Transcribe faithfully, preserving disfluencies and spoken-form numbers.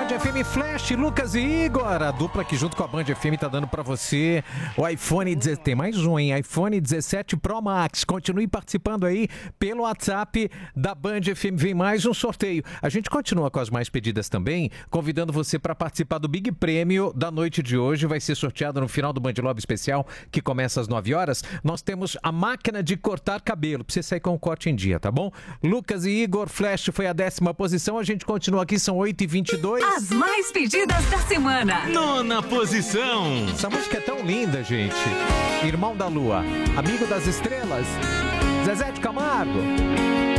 F M Flash, Lucas e Igor, a dupla que junto com a Band F M tá dando pra você o iPhone dezessete, tem mais um, hein? iPhone dezessete Pro Max. Continue participando aí pelo WhatsApp da Band F M, vem mais um sorteio. A gente continua com as mais pedidas também, convidando você para participar do Big Prêmio da noite de hoje, vai ser sorteado no final do Band Love Especial, que começa às nove horas. Nós temos a máquina de cortar cabelo, pra você sair com o corte em dia, tá bom? Lucas e Igor, Flash foi a décima posição, a gente continua aqui, são oito e vinte e dois. As mais pedidas da semana. Nona posição. Essa música é tão linda, gente. Irmão da Lua, amigo das estrelas, Zezé de Camargo.